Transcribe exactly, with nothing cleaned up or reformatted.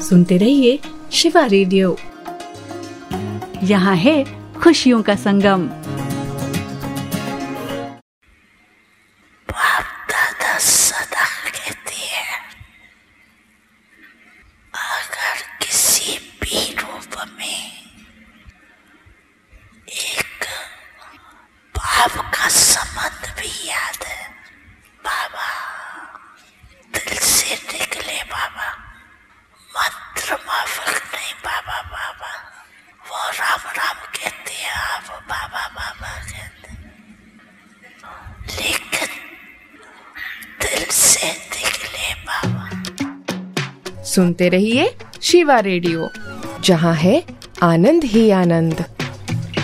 सुनते रहिए शिवा रेडियो। यहाँ है खुशियों का संगम। बाप दादा सदा कहते हैं, अगर किसी भी रूप में एक बाप का संबंध भी याद है, बाबा दिल से निकले बाबा, मंत्र माफक नहीं बाबा। बाबा वो राम राम कहते हैं, आप बाबा बाबा कहते हैं, लेकिन दिल से निकले बाबा। सुनते रहिए शिवा रेडियो, जहाँ है आनंद ही आनंद।